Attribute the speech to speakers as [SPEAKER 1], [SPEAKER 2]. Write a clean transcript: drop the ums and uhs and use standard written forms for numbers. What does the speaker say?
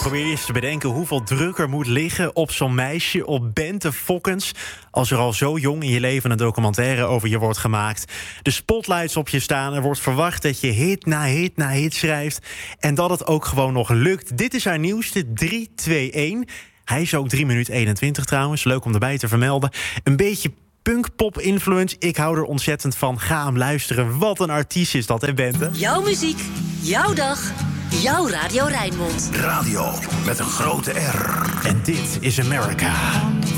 [SPEAKER 1] Probeer eens te bedenken hoeveel druk er moet liggen op zo'n meisje, op Bente Fokkens, als er al zo jong in je leven een documentaire over je wordt gemaakt. De spotlights op je staan, er wordt verwacht dat je hit na hit na hit schrijft en dat het ook gewoon nog lukt. Dit is haar nieuwste 3-2-1. Hij is ook 3 minuten 21 trouwens, leuk om erbij te vermelden. Een beetje punk-pop-influence, ik hou er ontzettend van. Ga hem luisteren, wat een artiest is dat, hè Bente?
[SPEAKER 2] Jouw muziek, jouw dag, jouw Radio Rijnmond.
[SPEAKER 3] Radio met een grote R.
[SPEAKER 1] En dit is America.